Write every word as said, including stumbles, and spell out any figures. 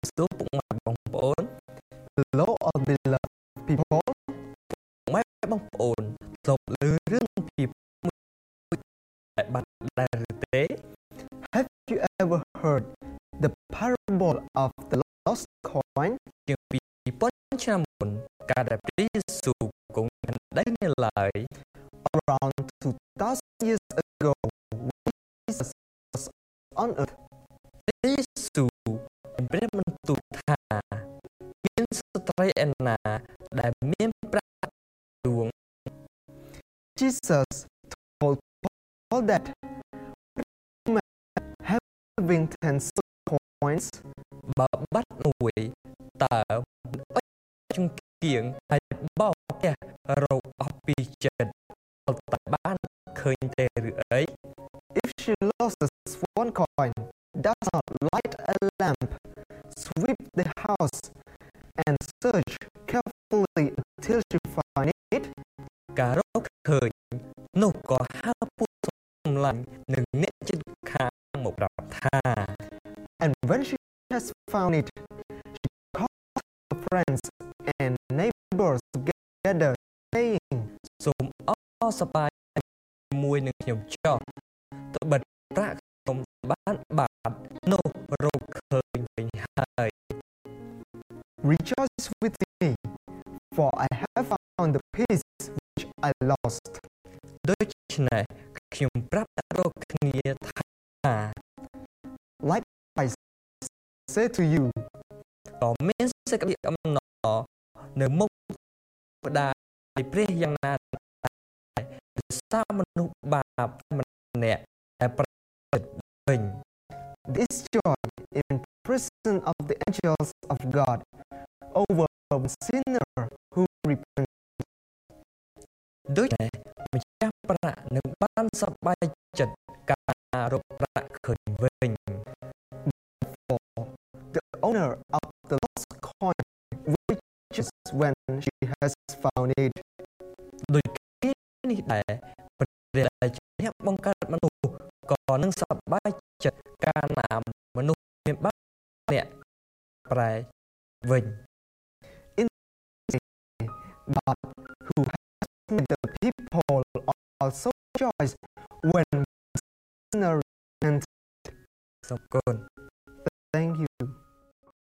សួរពុកម៉ែបងប្អូន Hello all beloved people. ម៉ែបងប្អូនធ្លាប់ឮរឿងពីតែបាត់ដែរឬទេ Have you ever heard the parable of the lost coin? ជាងពីប៉ុនឆ្នាំមុនការដែលព្រះយេស៊ូវគង់នៅដីនេះឡើយ Around two thousand years ago, when Jesus was on earth, ព្រះយេស៊ូវមានព្រះបន្ទូលថាមានស្ត្រីឯណាដែលមានប្រាក់ដួង Jesus told Paul that having ten coins បើបាត់មួយតើអុចជំគៀងហើយបោកផ្ទះរកអស់ពីចិត្តតែបានឃើញទេឬអី if she loses one coin, does not light a lamp, sweep the house, and search carefully until she finds it. ការរកឃើញនោះក៏ហៅពួកសម្លាញ់នឹងអ្នកជិតខាងមកប្រាប់ថា And when she has found it, she calls her friends and neighbors together, saying, សូមអរសប្បាយជាមួយនឹងខ្ញុំចុះទៅបិទប្រាក់ខ្ញុំបានបាត់នោះរកឃើញវិញហើយ Rejoice with me, for I have found the peace which I lost. ដូច្នេះខ្ញុំប្រាប់អ្នករកគ្នាថា Like I say to you, ក៏មានសេចក្តីអំណរនៅមុខម្ដាយព្រះយ៉ាងណាដែរសារមនុស្សបាបម្នាក់ដែលប្រតិវិញ this joy in presence of the angels of God over a sinner who repents. ដូច្នេះម្ចាស់ប្រាក់នឹងបានសប្បាយចិត្តការរកប្រាក់ឃើញវិញ For the owner of the lost coin rejoices when she has found it. ដូចគ្នានេះដែរព្រះដែលជាអ្នកបង្កើតមនុស្សក៏នឹងសប្បាយចិត្តកាលណាមនុស្សមានបាបអ្នកប្រែវិញ God, who has made the people also rejoice when sinners repent. សូមគុណ